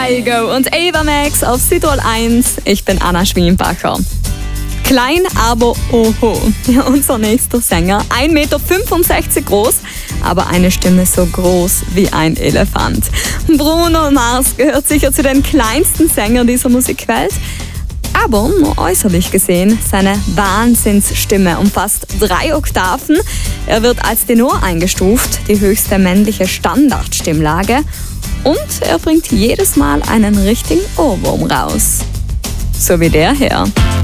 Kygo und Ava Max auf Südtirol 1. Ich bin Anna Schwienbacher. Klein, aber oho. Ja, unser nächster Sänger, 1,65 Meter groß, aber eine Stimme so groß wie ein Elefant. Bruno Mars gehört sicher zu den kleinsten Sängern dieser Musikwelt. Aber nur äußerlich gesehen, seine Wahnsinnsstimme umfasst 3 Oktaven. Er wird als Tenor eingestuft, die höchste männliche Standardstimmlage. Und er bringt jedes Mal einen richtigen Ohrwurm raus. So wie der hier.